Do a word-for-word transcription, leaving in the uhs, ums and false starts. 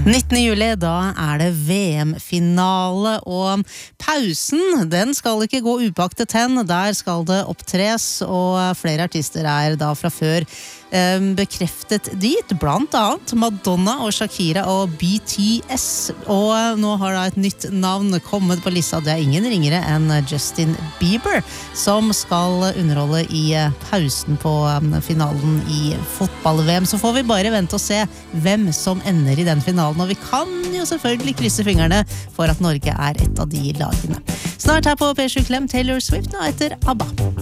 nittende juli, da er det V M-finale, og pausen, den skal ikke gå upaktet hen. Der skal det opptres, og flere artister er da fra før eh, bekreftet dit, blant annet Madonna og Shakira og B T S. Og nå har da et nytt navn kommet på lista. Det er ingen ringere enn Justin Bieber, som skal underholde i pausen på finalen i fotball-V M. Så får vi bare vente og se hvem som ender i den finalen. Og vi kan jo selvfølgelig krysse fingrene for at Norge er et av de lagene. Snart her på P sju Klem, Taylor Swift nå etter ABBA.